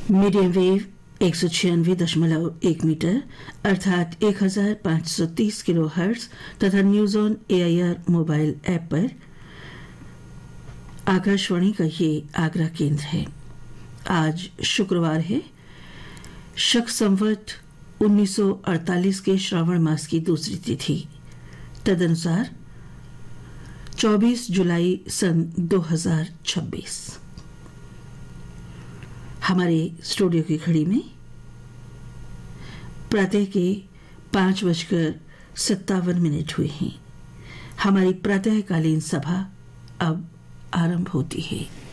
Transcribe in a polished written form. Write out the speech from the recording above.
Medium wave 196.1 metre अर्थात 1530 kilo hertz तथा news on AIR mobile app पर आकाशवाणी का ये आगरा केंद्र है। आज शुक्रवार है, शक संवत 1948 के श्रावण मास की दूसरी तिथि, तदनुसार 24 जुलाई सन 2026। हमारे स्टूडियो की घड़ी में प्रातः के 5:57 हुए हैं। हमारी प्रातःकालीन सभा अब आरंभ होती है।